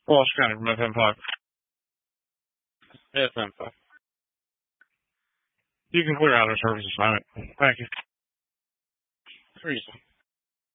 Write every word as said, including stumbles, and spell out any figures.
Walsh County from F M five. F M five. You can clear out our service assignment. Thank you. Teresa.